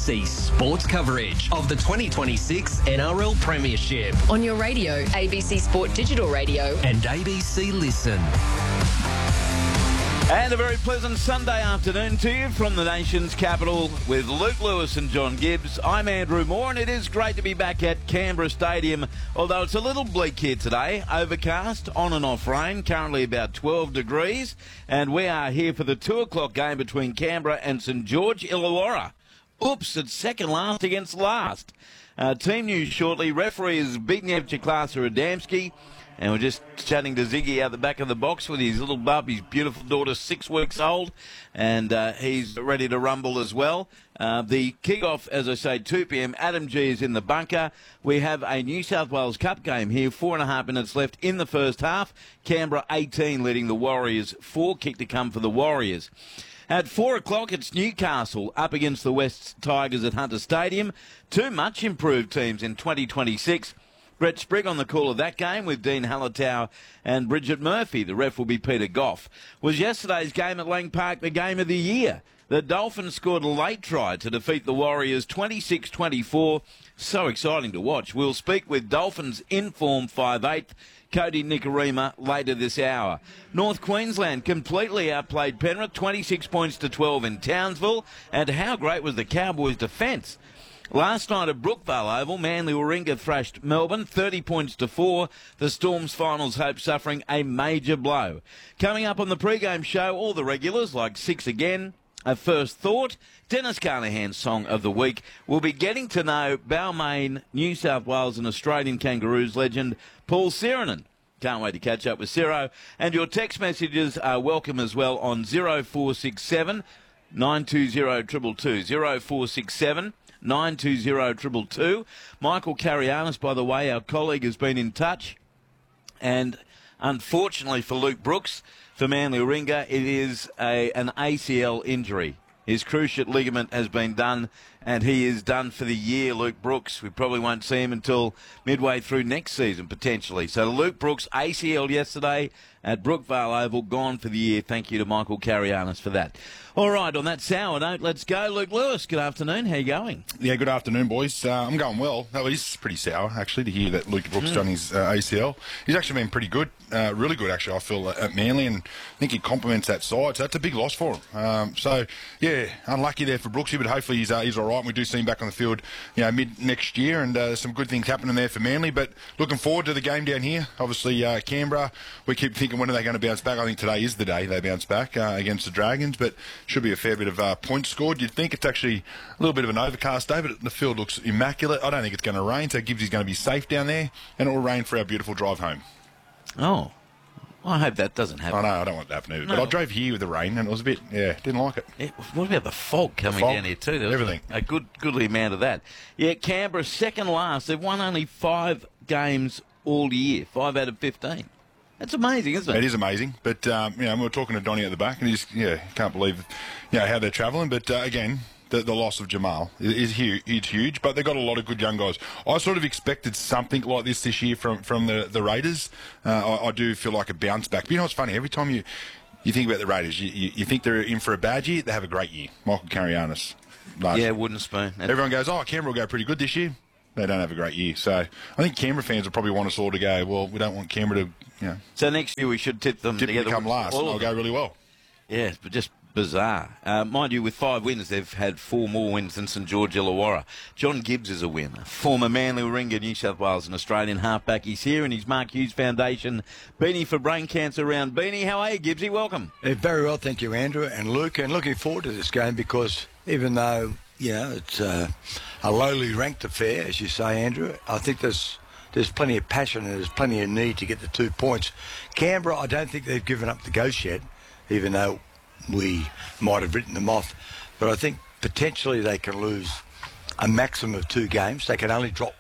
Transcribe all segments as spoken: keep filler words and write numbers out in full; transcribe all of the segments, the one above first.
C sports coverage of the twenty twenty-six N R L Premiership. On your radio, A B C Sport Digital Radio. And A B C Listen. And a very pleasant Sunday afternoon to you from the nation's capital with Luke Lewis and John Gibbs. I'm Andrew Moore, and it is great to be back at Canberra Stadium, although it's a little bleak here today. Overcast, on and off rain, currently about twelve degrees, and we are here for the two o'clock game between Canberra and St George Illawarra. Oops, it's second last against last. Uh, team news shortly. Referee is Zbigniew Ciklasa-Adamski. And we're just chatting to Ziggy out the back of the box with his little bub, his beautiful daughter, six weeks old, and uh, he's ready to rumble as well. Uh, the kick-off, as I say, two p.m. Adam G is in the bunker. We have a New South Wales Cup game here, four and a half minutes left in the first half. Canberra eighteen leading the Warriors, four kick to come for the Warriors. At four o'clock, it's Newcastle up against the West Tigers at Hunter Stadium. Two much improved teams in twenty twenty-six. Brett Sprigg on the call of that game with Dean Hallertau and Bridget Murphy. The ref will be Peter Goff. Was yesterday's game at Lang Park the game of the year? The Dolphins scored a late try to defeat the Warriors twenty-six twenty-four. So exciting to watch. We'll speak with Dolphins in-form five eighth, Cody Nikorima, later this hour. North Queensland completely outplayed Penrith, twenty-six points to twelve in Townsville. And how great was the Cowboys' defence? Last night at Brookvale Oval, Manly Warringah thrashed Melbourne, thirty points to four. The Storm's finals hope suffering a major blow. Coming up on the pre-game show, all the regulars like Six Again, A First Thought, Dennis Carnahan's Song of the Week. We'll be getting to know Balmain, New South Wales and Australian Kangaroos legend Paul Sirenen. Can't wait to catch up with Ciro. And your text messages are welcome as well on zero four six seven, nine two zero, two two two, zero four six seven, nine two zero, two two two. Michael Carianis, by the way, our colleague, has been in touch. And unfortunately for Luke Brooks, for Manly Warringah, it is a, an A C L injury. His cruciate ligament has been done, and he is done for the year, Luke Brooks. We probably won't see him until midway through next season, potentially. So Luke Brooks, A C L yesterday at Brookvale Oval, gone for the year. Thank you to Michael Carianis for that. All right, on that sour note, let's go. Luke Lewis, good afternoon. How you going? Yeah, good afternoon, boys. Uh, I'm going well. That is pretty sour, actually, to hear that Luke Brooks mm. done his uh, A C L. He's actually been pretty good, uh, really good, actually, I feel, at Manly, and I think he complements that side, so that's a big loss for him. Um, so, yeah, unlucky there for Brooksy, but hopefully he's, uh, he's all right, and we do see him back on the field, you know, mid-next year, and uh, some good things happening there for Manly, but looking forward to the game down here. Obviously, uh, Canberra, we keep thinking, when are they going to bounce back? I think today is the day they bounce back uh, against the Dragons, but should be a fair bit of uh, points scored. You'd think it's actually a little bit of an overcast day, but the field looks immaculate. I don't think it's going to rain, so Gibbsy's going to be safe down there, and it will rain for our beautiful drive home. Oh, well, I hope that doesn't happen. I know, I don't want that to happen. No. But I drove here with the rain, and it was a bit, yeah, didn't like it. Yeah, what about the fog coming the fog, down here too? There was everything. A, a good, goodly amount of that. Yeah, Canberra second last. They've won only five games all year, five out of fifteen. That's amazing, isn't it? It is amazing, but um, you know, we were talking to Donnie at the back, and he just yeah can't believe you know how they're travelling. But uh, again, the, the loss of Jamal is, is huge. It's huge, but they've got a lot of good young guys. I sort of expected something like this this year from from the the Raiders. Uh, I, I do feel like a bounce back. But you know what's funny? Every time you you think about the Raiders, you, you, you think they're in for a bad year. They have a great year. Michael Carianis. Last yeah, year. wooden spoon. That's... Everyone goes, oh, Canberra will go pretty good this year. They don't have a great year. So I think Canberra fans will probably want us all to go, well, we don't want Canberra to, you know. So next year we should tip them tip together. Them to come last, and they'll go really well. Yeah, but just bizarre. Uh, mind you, with five wins, they've had four more wins than St George Illawarra. John Gibbs is a winner. Former Manly Warringah, New South Wales and Australian halfback. He's here in his Mark Hughes Foundation. Beanie for Brain Cancer round. Beanie, how are you, Gibbsy? Welcome. Uh, very well, thank you, Andrew and Luke. And looking forward to this game because even though, you know, it's uh, a lowly ranked affair, as you say, Andrew, I think there's there's plenty of passion and there's plenty of need to get the two points. Canberra, I don't think they've given up the ghost yet, even though we might have written them off. But I think potentially they can lose a maximum of two games. They can only drop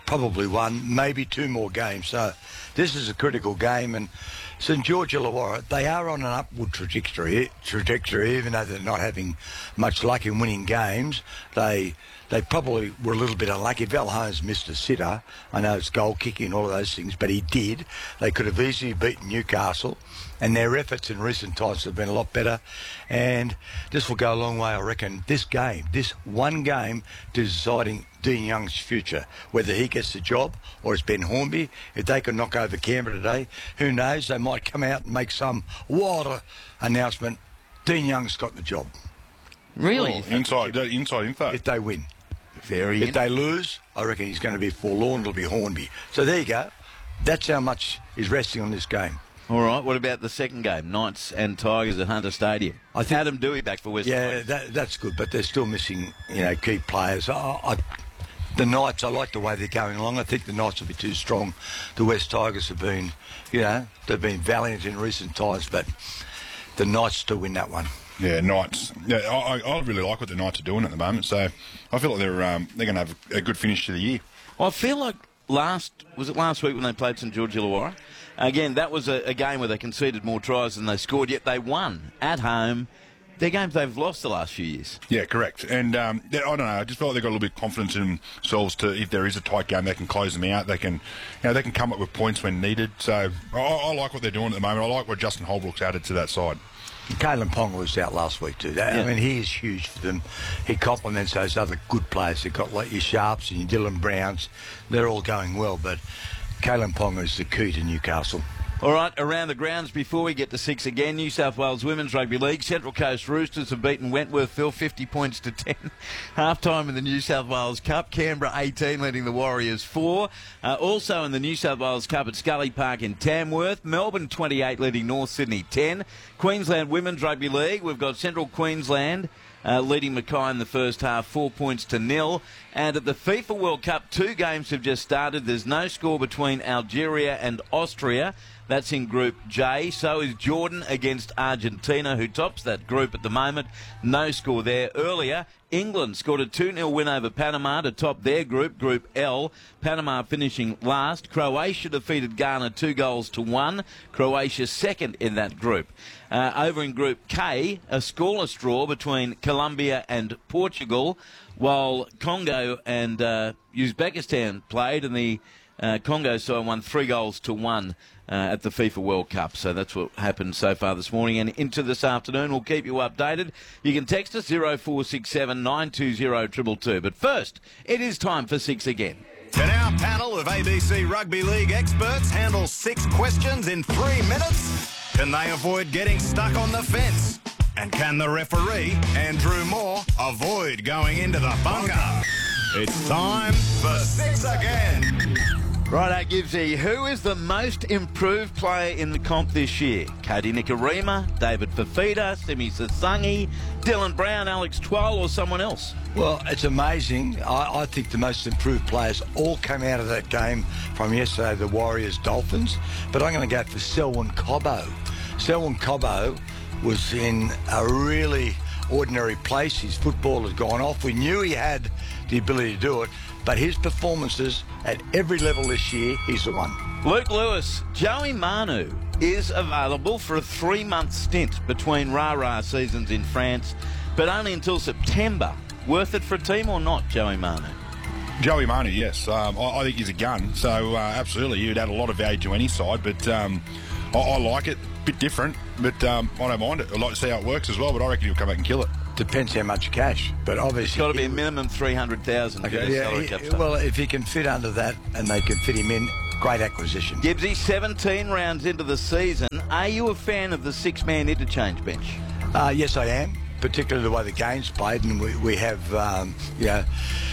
probably one, maybe two more games. So this is a critical game, and St George Illawarra, they are on an upward trajectory, trajectory, even though they're not having much luck in winning games. They they probably were a little bit unlucky. Val Holmes missed a sitter. I know it's goal kicking and all of those things, but he did. They could have easily beaten Newcastle, and their efforts in recent times have been a lot better. And this will go a long way, I reckon. This game, this one game, deciding Dean Young's future, whether he gets the job or it's Ben Hornby. If they can knock over Canberra today, who knows? They might come out and make some wild announcement. Dean Young's got the job. Really? Well, inside, inside info. If they win. Very. If they lose, I reckon he's going to be forlorn. It'll be Hornby. So there you go. That's how much is resting on this game. All right. What about the second game? Knights and Tigers at Hunter Stadium. I think Adam Dewey back for West. Yeah, that, that's good, but they're still missing, you know, key players. I, I, the Knights, I like the way they're going along. I think the Knights will be too strong. The West Tigers have been, you know, they've been valiant in recent times, but the Knights still win that one. Yeah, Knights. Yeah, I, I really like what the Knights are doing at the moment. So I feel like they're um, they're going to have a good finish to the year. Well, I feel like last was it last week when they played St George Illawarra? Again, that was a, a game where they conceded more tries than they scored, yet they won at home. They're games they've lost the last few years. Yeah, correct. And um, I don't know. I just felt like they've got a little bit of confidence in themselves to, if there is a tight game, they can close them out. They can, you know, they can come up with points when needed. So I, I like what they're doing at the moment. I like what Justin Holbrook's added to that side. Kalen Ponga was out last week too. That, Yeah. I mean, he is huge for them. He complements those other good players. They've got like your Sharps and your Dylan Browns. They're all going well, but Kalen Ponga is the key to Newcastle. All right, around the grounds before we get to six again, New South Wales Women's Rugby League. Central Coast Roosters have beaten Wentworthville fifty points to ten. Half-time in the New South Wales Cup. Canberra eighteen leading the Warriors four. Uh, also in the New South Wales Cup at Scully Park in Tamworth. Melbourne twenty-eight leading North Sydney ten. Queensland Women's Rugby League. We've got Central Queensland Uh, leading Mackay in the first half, four points to nil. And at the FIFA World Cup, two games have just started. There's no score between Algeria and Austria. That's in Group J. So is Jordan against Argentina, who tops that group at the moment. No score there. Earlier, England scored a two nil win over Panama to top their group, Group L. Panama finishing last. Croatia defeated Ghana two goals to one. Croatia second in that group. Uh, over in Group K, a scoreless draw between Colombia and Portugal, while Congo and uh, Uzbekistan played, and the uh, Congo side won three goals to one uh, at the FIFA World Cup. So that's what happened so far this morning and into this afternoon. We'll keep you updated. You can text us zero four six seven nine two zero two two two. But first, it is time for six again. Can our panel of A B C Rugby League experts handle six questions in three minutes? Can they avoid getting stuck on the fence? And can the referee, Andrew Moore, avoid going into the bunker? It's time for six again. Righto, Gibbsy. Who is the most improved player in the comp this year? Cody Nikorima, David Fafita, Simi Sasangi, Dylan Brown, Alex Twal, or someone else? Well, it's amazing. I, I think the most improved players all came out of that game from yesterday, the Warriors Dolphins. But I'm going to go for Selwyn Cobbo. Selwyn Cobbo was in a really ordinary place. His football has gone off. We knew he had the ability to do it, but his performances at every level this year, he's the one. Luke Lewis, Joey Manu is available for a three-month stint between rah-rah seasons in France, but only until September. Worth it for a team or not, Joey Manu? Joey Manu, yes. Um, I, I think he's a gun, so uh, absolutely, you'd add a lot of value to any side, but um, I, I like it. Bit different, but um, I don't mind it. I'd like to see how it works as well, but I reckon he'll come back and kill it. Depends how much cash, but obviously... It's got to be a minimum three hundred thousand dollars. Okay, yeah, he, well, if he can fit under that and they can fit him in, great acquisition. Gibbsy, seventeen rounds into the season. Are you a fan of the six-man interchange bench? Uh, yes, I am, particularly the way the game's played, and we, we have um, you know,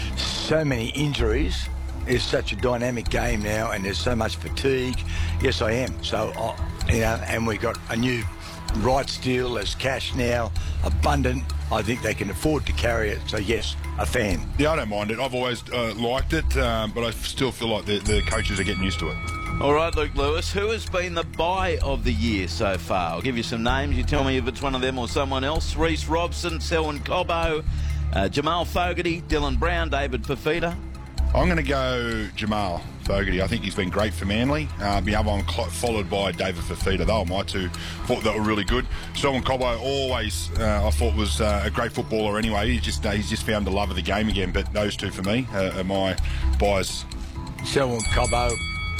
so many injuries. It's such a dynamic game now, and there's so much fatigue. Yes, I am. So, uh, you know, and we got a new right steel as cash now, abundant. I think they can afford to carry it. So, yes, a fan. Yeah, I don't mind it. I've always uh, liked it, um, but I still feel like the, the coaches are getting used to it. All right, Luke Lewis, who has been the buy of the year so far? I'll give you some names. You tell me if it's one of them or someone else. Reece Robson, Selwyn Cobbo, uh, Jamal Fogarty, Dylan Brown, David Fafita. I'm going to go Jamal Fogarty. I think he's been great for Manly. Uh, the other one cl- followed by David Fafita. They were my two. Thought that were really good. Selwyn Cobbo always, uh, I thought, was uh, a great footballer anyway. He's just uh, he's just found the love of the game again. But those two for me uh, are my buys. Selwyn Cobbo.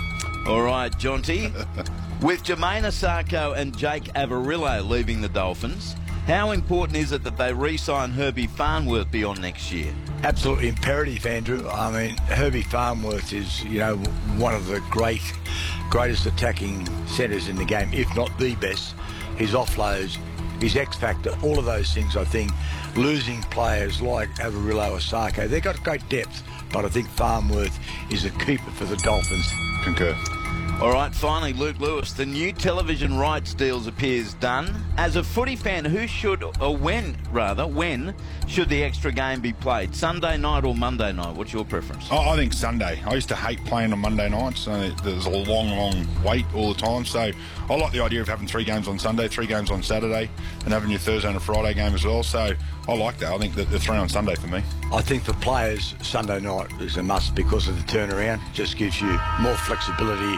All right, Jonty. With Jermaine Asako and Jake Avarillo leaving the Dolphins, how important is it that they re-sign Herbie Farnworth beyond next year? Absolutely imperative, Andrew. I mean, Herbie Farnworth is, you know, one of the great, greatest attacking centres in the game, if not the best. His offloads, his X factor, all of those things. I think losing players like Avarillo, Asako, they've got great depth, but I think Farnworth is a keeper for the Dolphins. Concur. All right, finally, Luke Lewis. The new television rights deals appears done. As a footy fan, who should, or when, rather, when should the extra game be played? Sunday night or Monday night? What's your preference? Oh, I think Sunday. I used to hate playing on Monday nights. So there's a long, long wait all the time. So I like the idea of having three games on Sunday, three games on Saturday, and having your Thursday and a Friday game as well. So I like that. I think that the three on Sunday for me. I think for players, Sunday night is a must because of the turnaround. It just gives you more flexibility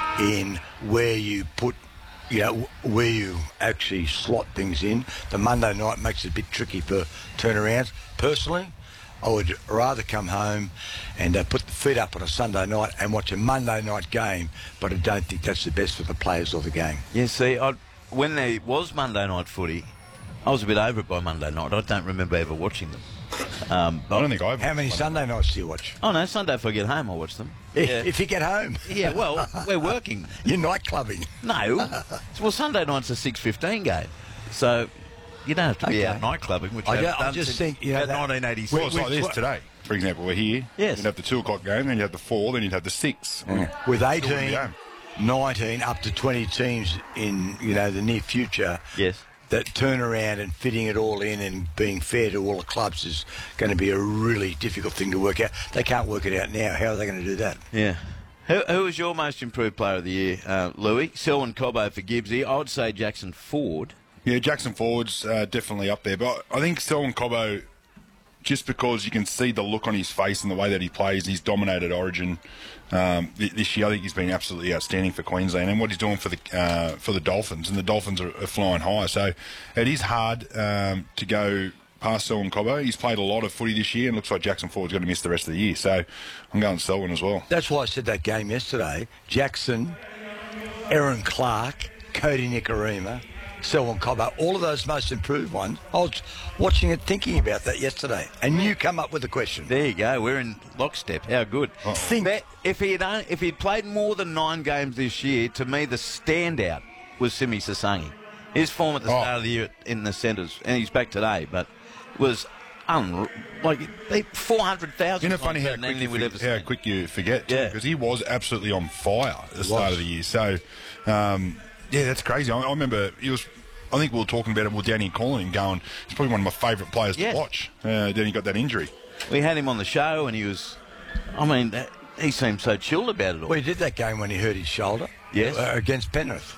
in where you put, you know, where you actually slot things in. The Monday night makes it a bit tricky for turnarounds. Personally, I would rather come home and uh, put the feet up on a Sunday night and watch a Monday night game, but I don't think that's the best for the players or the game. Yeah, see, I, when there was Monday night footy, I was a bit over it by Monday night. I don't remember ever watching them. Um, I don't think I've... How many Sunday nights do you watch? Oh, no, Sunday if I get home, I watch them. If, Yeah. if you get home. Yeah, well, we're working. You're night clubbing. No. Well, Sunday night's a six fifteen game. So you don't have to be Okay. out night clubbing, which I I don't- haven't I done just since think, you know, about that- nineteen eighty-six. Well, it's like Which- this what- today. For example, we're here. Yes. You'd have the two o'clock game, then you'd have the four, then you'd have the six. With Still wouldn't be eighteen, home. nineteen, up to twenty teams in, you know, the near future, Yes. that turnaround and fitting it all in and being fair to all the clubs is going to be a really difficult thing to work out. They can't work it out now. How are they going to do that? Yeah. Who, who was your most improved player of the year, uh, Louis? Selwyn Cobbo for Gibbsy. I would say Jackson Ford. Yeah, Jackson Ford's uh, definitely up there. But I think Selwyn Cobbo, just because you can see the look on his face and the way that he plays, he's dominated Origin um, th- this year. I think he's been absolutely outstanding for Queensland and what he's doing for the uh, for the Dolphins. And the Dolphins are, are flying high. So it is hard um, to go past Selwyn Cobbo. He's played a lot of footy this year and looks like Jackson Ford's going to miss the rest of the year. So I'm going Selwyn as well. That's why I said that game yesterday. Jackson, Aaron Clark, Cody Nicarima, Selwyn Cobbo, all of those most improved ones. I was watching it, thinking about that yesterday, and you come up with the question. There you go. We're in lockstep. How good. Think. But if he had only, if he'd played more than nine games this year, to me the standout was Simi Sasangi. His form at the Oh. start of the year in the centres, and he's back today, but was un- like four hundred thousand. Isn't it funny how quick, you, we'd ever how seen. quick you forget? Yeah. Because he was absolutely on fire at the start of the year. So, um, yeah, that's crazy. I, I remember he was. I think we were talking about it with Danny calling him, going, he's probably one of my favourite players Yes. to watch. Uh, then he got that injury. We had him on the show, and he was. I mean, that- he seemed so chilled about it all. Well, he did that game when he hurt his shoulder. Yes. uh, against Penrith.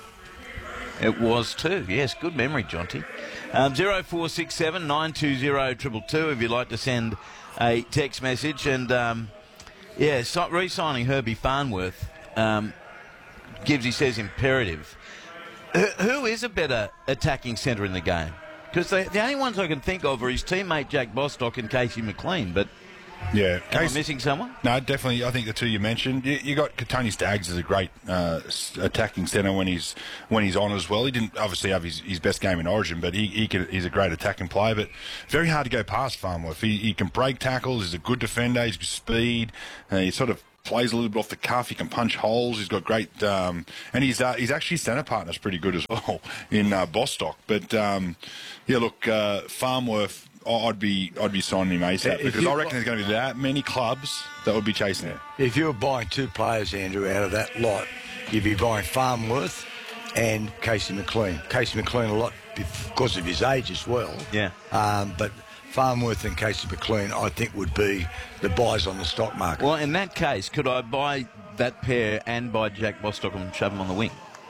It was too. Yes, good memory, Jonty. Um, zero four six seven nine two zero triple two. If you'd like to send a text message, and um, yeah, so, re-signing Herbie Farnworth. Um, Gibbsy says imperative. Who, who is a better attacking centre in the game? Because the, the only ones I can think of are his teammate Jack Bostock and Casey McLean. But Yeah. am I Case- missing someone? No, definitely. I think the two you mentioned. You, you got Tony Staggs as a great uh, s- attacking centre when he's when he's on as well. He didn't obviously have his, his best game in Origin, but he, he can, he's a great attacking player. But very hard to go past Farnworth. He, he can break tackles. He's a good defender. He's got speed. Uh, he sort of plays a little bit off the cuff. He can punch holes. He's got great, um, and he's uh, he's actually centre partner's pretty good as well in uh, Bostock. But um, yeah, look, uh, Farnworth. I'd be I'd be signing him ASAP If because you- I reckon there's going to be that many clubs that would be chasing it. If you were buying two players, Andrew, out of that lot, you'd be buying Farnworth and Casey McLean. Casey McLean a lot because of his age as well. Yeah. Um, but Farnworth and Casey McLean, I think, would be the buys on the stock market. Well, in that case, could I buy that pair and buy Jack Bostock and shove him on the wing?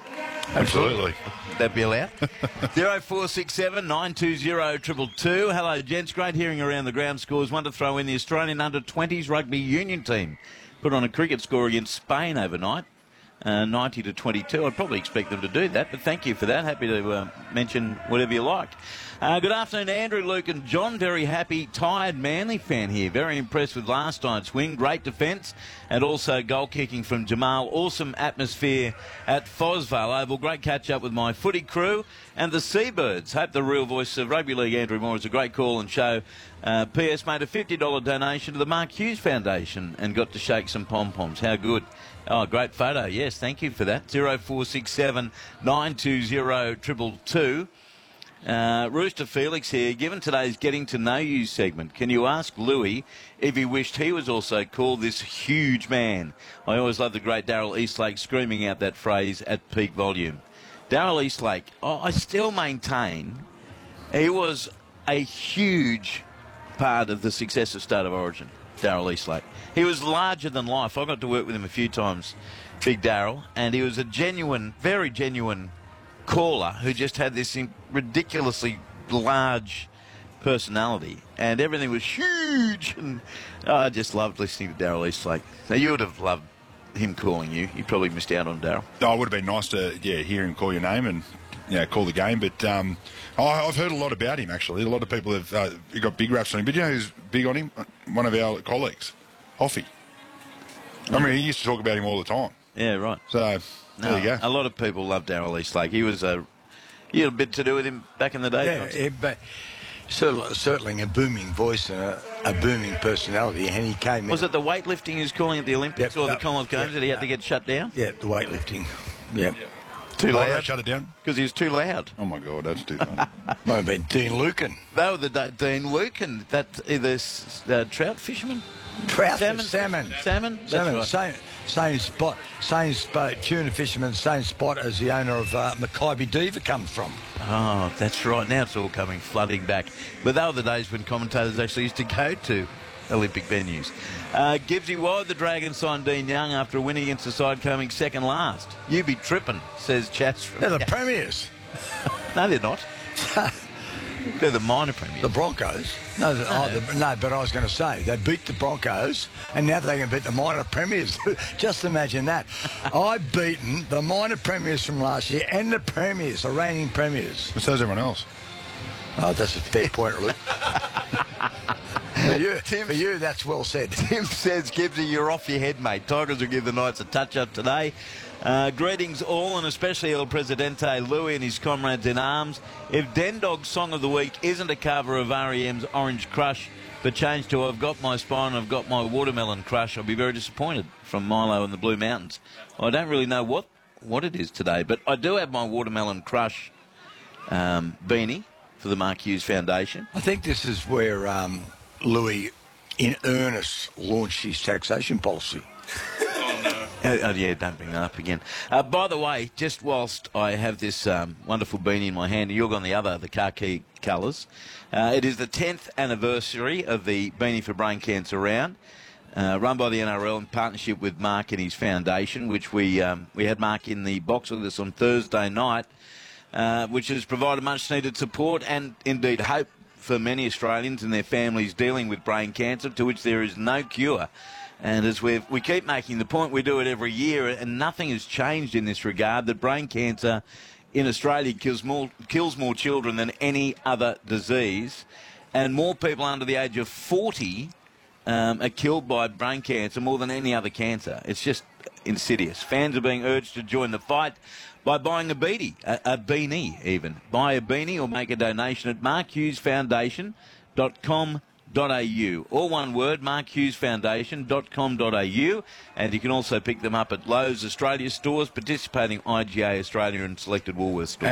Absolutely. That'd be allowed. zero four six seven nine two zero two two. Hello, gents. Great hearing around the ground scores. One to throw in the Australian under twenties rugby union team. Put on a cricket score against Spain overnight. Uh, ninety to twenty-two. I'd probably expect them to do that, but thank you for that. Happy to uh, mention whatever you like. Uh, good afternoon, Andrew, Luke and John. Very happy, tired Manly fan here. Very impressed with last night's win. Great defence and also goal kicking from Jamal. Awesome atmosphere at Fosvale Oval. Great catch up with my footy crew and the Seabirds. Hope the real voice of Rugby League Andrew Moore is a great call and show. Uh, P S made a fifty dollars donation to the Mark Hughes Foundation and got to shake some pom-poms. How good. Oh, great photo. Yes, thank you for that. zero four six seven nine two zero two two. Uh, Rooster Felix here. Given today's Getting to Know You segment, can you ask Louis if he wished he was also called this huge man? I always love the great Daryl Eastlake screaming out that phrase at peak volume. Daryl Eastlake, oh, I still maintain he was a huge part of the success of State of Origin. Daryl Eastlake. He was larger than life. I got to work with him a few times, Big Daryl, and he was a genuine, very genuine caller who just had this ridiculously large personality, and everything was huge. And oh, I just loved listening to Daryl Eastlake. Now, you would have loved him calling you. You probably missed out on Daryl. Oh, it would have been nice to yeah hear him call your name and yeah call the game, but um, oh, I've heard a lot about him actually. A lot of people have uh, got big raps on him, but you know who's big on him? One of our colleagues, Hoffy. I mean, he used to talk about him all the time. Yeah, right. So there no, you go. A lot of people love Daryl Eastlake. He was a you had a bit to do with him back in the day. Yeah, yeah, but certainly, certainly a booming voice and a, a booming personality, and he came Was in. it the weightlifting he was calling at the Olympics Yep, or the yep, Commonwealth Games yep, that he had yep. to get shut down? Yeah, the weightlifting. Yeah. Too Why they loud? shut it down? Because he was too loud. Oh my God, that's too funny. Might have been Dean Lucan. They were the D- Dean Lucan, that either s- uh, trout fisherman, Trout, salmon, salmon. salmon. That's Salmon, right. same, same spot, same spot, tuna fisherman, same spot as the owner of uh, Mackay Diva comes from. Oh, that's right. Now it's all coming flooding back. But they were the days when commentators actually used to go to Olympic venues. Uh, Gibbsy, why would the Dragons sign Dean Young after a win against the side coming second last? You be tripping, says Chats. From They're the premiers. No, they're not. They're the minor premiers. The Broncos. No, the, oh, the, no, but I was going to say, they beat the Broncos, and now they can beat the minor premiers. Just imagine that. I've beaten the minor premiers from last year and the premiers, the reigning premiers. But so's everyone else. Oh, that's a fair point, Luke. For you, for you, that's well said. Tim says, Gibbsy, you're off your head, mate. Tigers will give the Knights a touch-up today. Uh, greetings all, and especially El Presidente, Louis and his comrades in arms. If Den Dog's Song of the Week isn't a cover of R E M's Orange Crush, but changed to I've Got My Spine, I've Got My Watermelon Crush, I'll be very disappointed, from Milo and the Blue Mountains. I don't really know what, what it is today, but I do have my Watermelon Crush um, beanie for the Mark Hughes Foundation. I think this is where um, Louis, in earnest, launched his taxation policy. Oh, oh, yeah, don't bring that up again. Uh, by the way, just whilst I have this um, wonderful beanie in my hand, and you're on the other, the khaki colours, uh, it is the tenth anniversary of the Beanie for Brain Cancer Round, uh, run by the N R L in partnership with Mark and his foundation, which we um, we had Mark in the box with us on Thursday night, uh, which has provided much-needed support and, indeed, hope for many Australians and their families dealing with brain cancer, to which there is no cure. And as we we keep making the point, we do it every year, and nothing has changed in this regard, that brain cancer in Australia kills more, kills more children than any other disease, and more people under the age of forty um, are killed by brain cancer more than any other cancer. It's just insidious. Fans are being urged to join the fight by buying a beanie, a, a beanie even. Buy a beanie or make a donation at mark hughes foundation dot com dot a u. All one word, mark hughes foundation dot com dot a u. And you can also pick them up at Lowe's Australia stores, participating I G A Australia and selected Woolworths stores.